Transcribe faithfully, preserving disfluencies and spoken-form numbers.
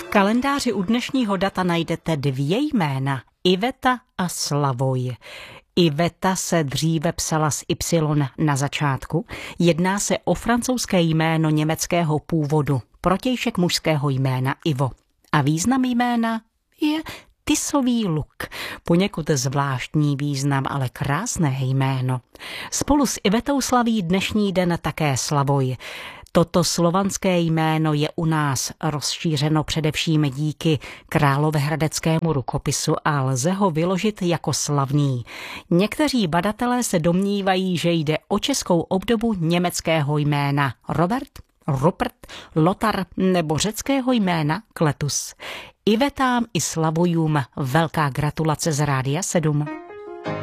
kalendáři u dnešního data najdete dvě jména, Iveta a Slavoj. Iveta se dříve psala s Y na začátku. Jedná se o francouzské jméno německého původu, protějšek mužského jména Ivo. A význam jména je Tisový luk. Poněkud zvláštní význam, ale krásné jméno. Spolu s Ivetou slaví dnešní den také Slavoj. Toto slovanské jméno je u nás rozšířeno především díky královéhradeckému rukopisu a lze ho vyložit jako slavný. Někteří badatelé se domnívají, že jde o českou obdobu německého jména Robert, Rupert, Lothar nebo řeckého jména Kletus. Ivetám i Slavojům velká gratulace z Rádia sedm.